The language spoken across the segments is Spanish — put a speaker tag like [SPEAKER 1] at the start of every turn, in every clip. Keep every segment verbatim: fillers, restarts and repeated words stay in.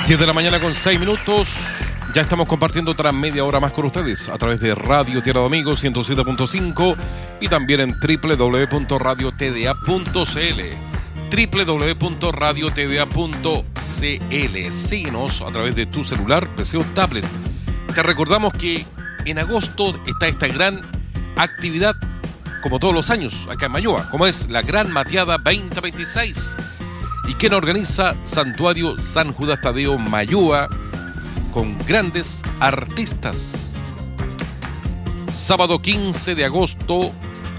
[SPEAKER 1] diez de la mañana con seis minutos. Ya estamos compartiendo otra media hora más con ustedes a través de Radio Tierra de Amigos ciento siete punto cinco y también en doble u doble u doble u punto radio t d a punto c l. doble u doble u doble u punto radio t d a punto c l. Síguenos a través de tu celular, P C o tablet. Te recordamos que en agosto está esta gran actividad, como todos los años, acá en Mayoa, como es la Gran Mateada veinte veintiséis. Y quien organiza Santuario San Judas Tadeo Mayoa, con grandes artistas. Sábado quince de agosto,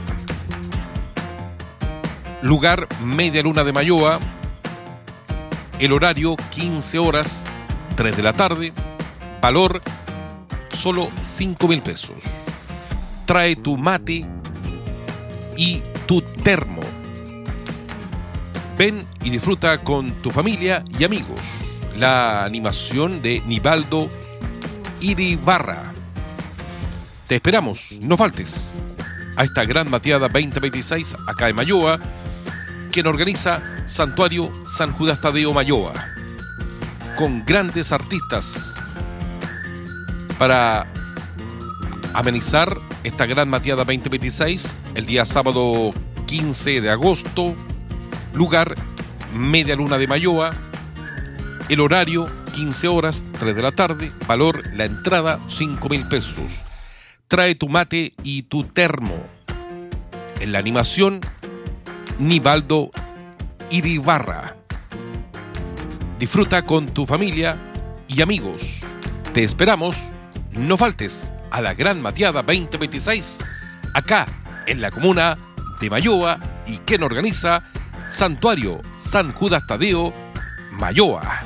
[SPEAKER 1] lugar Media Luna de Mayoa, el horario quince horas, tres de la tarde, valor solo cinco mil pesos. Trae tu mate y tu termo. Ven y disfruta con tu familia y amigos. La animación de Nivaldo Iribarra. Te esperamos, no faltes a esta Gran Mateada veinte veintiséis acá en Mayoa, quien organiza Santuario San Judas Tadeo Mayoa, con grandes artistas para amenizar esta Gran Mateada veinte veintiséis el día sábado quince de agosto. Lugar Media Luna de Mayoa, el horario quince horas, tres de la tarde, valor la entrada cinco mil pesos. Trae tu mate y tu termo. En la animación, Nivaldo Iribarra. Disfruta con tu familia y amigos. Te esperamos, no faltes a la Gran Mateada veinte veintiséis acá en la comuna de Mayoa, y quien organiza Santuario San Judas Tadeo Mayoa.